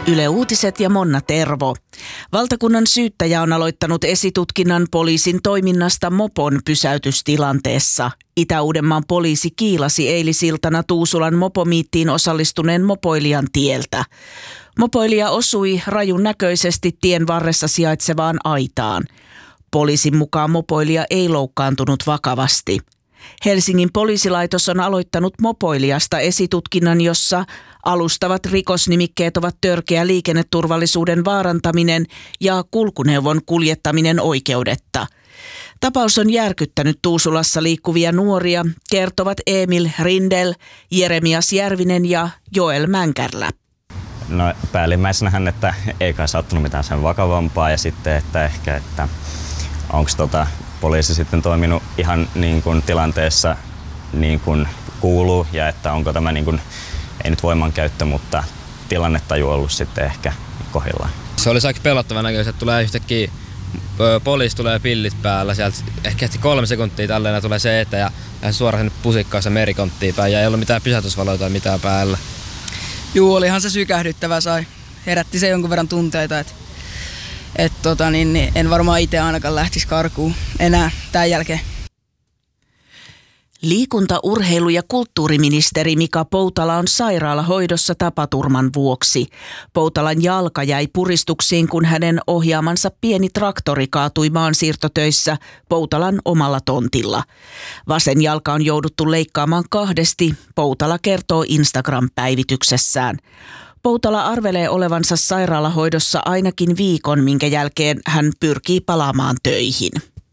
Yle Uutiset ja Monna Tervo. Valtakunnan syyttäjä on aloittanut esitutkinnan poliisin toiminnasta mopon pysäytystilanteessa. Itä-Uudenmaan poliisi kiilasi eilisiltana Tuusulan mopomiittiin osallistuneen mopoilijan tieltä. Mopoilija osui rajun näköisesti tien varressa sijaitsevaan aitaan. Poliisin mukaan mopoilija ei loukkaantunut vakavasti. Helsingin poliisilaitos on aloittanut mopoilijasta esitutkinnan, jossa alustavat rikosnimikkeet ovat törkeä liikenneturvallisuuden vaarantaminen ja kulkuneuvon kuljettaminen oikeudetta. Tapaus on järkyttänyt Tuusulassa liikkuvia nuoria, kertovat Emil Rindel, Jeremias Järvinen ja Joel Mänkärlä. No päällimmäisenähän, että ei kai sattunut mitään sen vakavampaa ja sitten, että onko poliisi sitten toiminut ihan niin kuin tilanteessa niin kuin kuuluu ja että onko tämä niin kuin, ei nyt voimankäyttö, mutta tilannetaju ollut sitten ehkä kohdillaan. Se olisi aika pelottava näköistä, että tulee yhtäkkiä poliisi tulee pillit päällä, sieltä ehkä 3 sekuntia tälleen tulee se eteen ja suoraan sinne pusikkaansa merikonttiin päin ja ei ollut mitään pysäytysvaloja tai mitään päällä. Juu, olihan se sykähdyttävä, herätti se jonkun verran tunteita, että en varmaan itse ainakaan lähtisi karkuun enää tämän jälkeen. Liikunta-, urheilu- ja kulttuuriministeri Mika Poutala on sairaalahoidossa tapaturman vuoksi. Poutalan jalka jäi puristuksiin, kun hänen ohjaamansa pieni traktori kaatui maansiirtotöissä Poutalan omalla tontilla. Vasen jalka on jouduttu leikkaamaan 2, Poutala kertoo Instagram-päivityksessään. Poutala arvelee olevansa sairaalahoidossa ainakin viikon, minkä jälkeen hän pyrkii palaamaan töihin.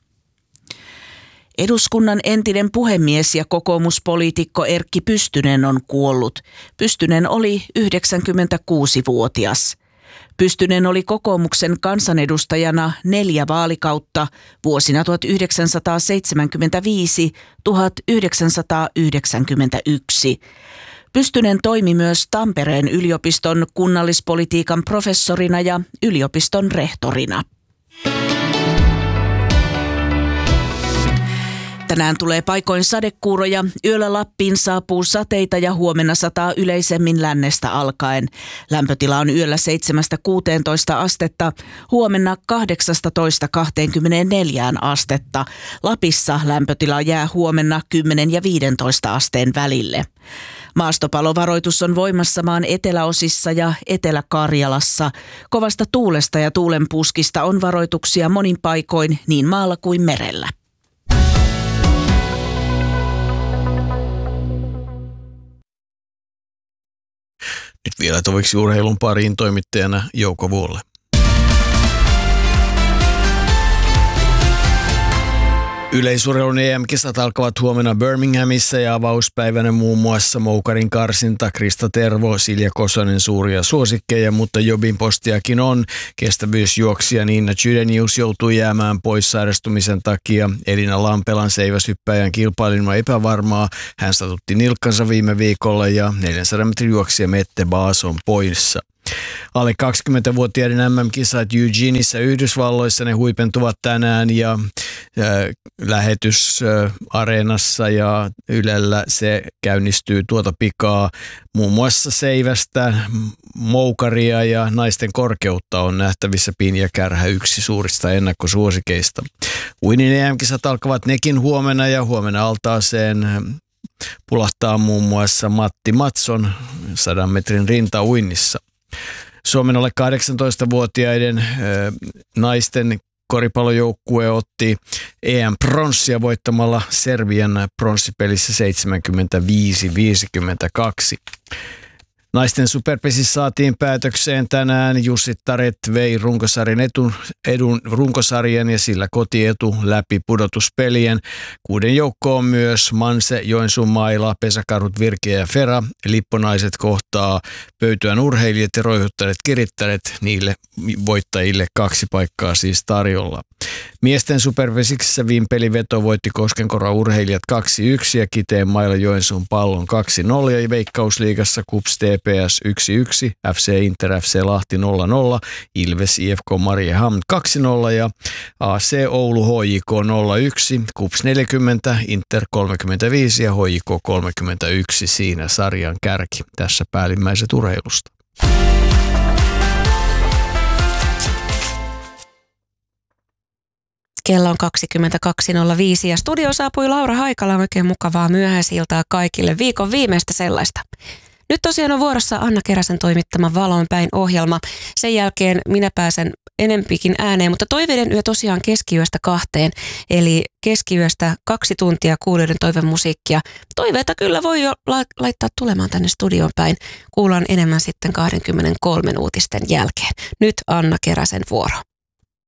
Eduskunnan entinen puhemies ja kokoomuspoliitikko Erkki Pystynen on kuollut. Pystynen oli 96-vuotias. Pystynen oli kokoomuksen kansanedustajana 4 vaalikautta vuosina 1975–1991. Pystynen toimi myös Tampereen yliopiston kunnallispolitiikan professorina ja yliopiston rehtorina. Tänään tulee paikoin sadekuuroja, yöllä Lappiin saapuu sateita ja huomenna sataa yleisemmin lännestä alkaen. Lämpötila on yöllä 7–16 astetta, huomenna 18–24 astetta. Lapissa lämpötila jää huomenna 10 ja 15 asteen välille. Maastopalovaroitus on voimassa maan eteläosissa ja Etelä-Karjalassa. Kovasta tuulesta ja tuulenpuskista on varoituksia monin paikoin niin maalla kuin merellä. Nyt vielä toveksi urheilun pariin toimittajana Jouko Vuolle. Yleisurheilun EM-kisat alkavat huomenna Birminghamissa ja avauspäivänä muun muassa Moukarin karsinta, Krista Tervo, Silja Kosonen suuria suosikkeja, mutta jobin postiakin on. Kestävyysjuoksija Niina Chydenius joutui jäämään pois sairastumisen takia. Elina Lampelan seiväshyppäjän kilpailun epävarmaa. Hän satutti nilkkansa viime viikolla ja 400 metrin juoksija Mette Baas on poissa. Alle 20-vuotiaiden MM-kisat Eugeneissa Yhdysvalloissa, ne huipentuvat tänään ja lähetys Areenassa ja Ylellä se käynnistyy tuota pikaa. Muun muassa seivästä, moukaria ja naisten korkeutta on nähtävissä Pinja Kärhä, yksi suurista ennakkosuosikeista. Uinin EM-kisat alkavat nekin huomenna ja huomenna altaaseen pulahtaa muun muassa Matti Matson 100 metrin rintauinnissa. Suomen alle 18-vuotiaiden naisten koripallojoukkue otti EM-pronssia voittamalla Serbian pronssipelissä 75-52. Naisten superpesissä saatiin päätökseen tänään. Jussi Taret vei runkosarjan ja sillä kotietu läpi pudotuspelien. 6 joukko on myös Manse, Joensuun Maila, Pesäkarhut, Virkeä ja Fera. Lipponaiset kohtaa Pöytyän urheilijat ja Roihuttaneet Kirittäneet. Niille voittajille 2 paikkaa siis tarjolla. Miesten superpesiksessä Vimpeli-veto voitti Koskenkorvan urheilijat 2-1 ja Kiteen Maila Joensuun Pallon 2-0 ja Veikkausliigassa KuPS TPS 1-1, FC Inter FC Lahti 0-0, Ilves IFK Mariehamn 2-0 ja AC Oulu HJK 0-1, KuPS 40, Inter 35 ja HJK 31 siinä sarjan kärki. Tässä päällimmäiset urheilusta. Kello on 22.05 ja studio saapui Laura Haikala. Oikein mukavaa myöhäisiltaa kaikille, viikon viimeistä sellaista. Nyt tosiaan on vuorossa Anna Keräsen toimittama Valon päin -ohjelma. Sen jälkeen minä pääsen enempikin ääneen, mutta toiveiden yö tosiaan keskiyöstä 2:00. Eli keskiyöstä 2 tuntia kuulijoiden toivemusiikkia. Toiveita kyllä voi jo laittaa tulemaan tänne studioon päin. Kuullaan enemmän sitten 23 uutisten jälkeen. Nyt Anna Keräsen vuoro.